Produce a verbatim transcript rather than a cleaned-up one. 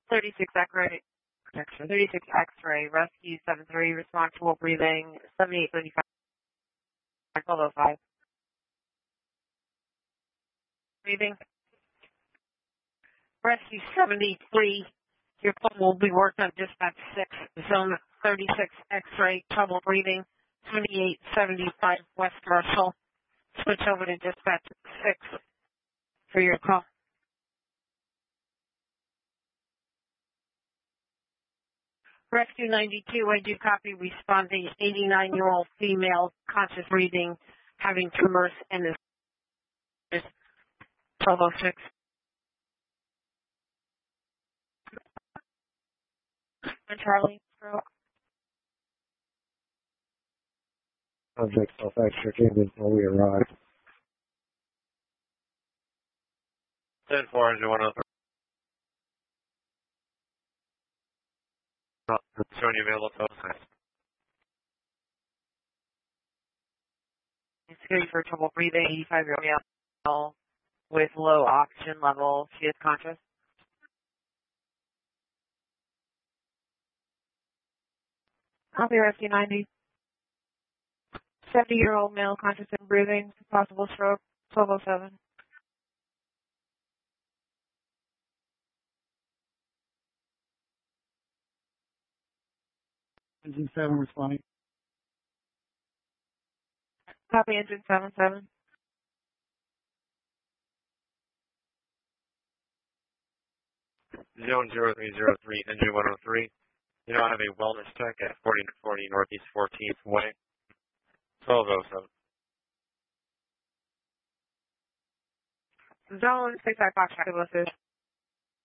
thirty-six X-ray, thirty-six X-ray, rescue seven three, responsible breathing, seventy-eight thirty-five, twelve oh five. Breathing. Rescue seventy-three, your phone will be worked on dispatch six, zone thirty-six X-ray, trouble breathing, seventy-eight seventy-five West Marshall. Switch over to dispatch six for your call. Rescue ninety-two, I do copy, responding eighty-nine-year-old female, conscious breathing, having tremors, and is twelve oh six. And Charlie, Subject self-extricated until we arrive. ten four, engine one oh three. Showing you available to us. Security for trouble breathing, eighty-five-year-old male with low oxygen level. She is conscious. Copy, rescue ninety. seventy-year-old male conscious and breathing, possible stroke, twelve oh seven. Engine seven responding. Copy, engine seven seven. Zone zero three zero three, engine one oh three. You now have a wellness check at forty forty Northeast fourteenth Way, twelve oh seven. Zone six five Fox, active assist.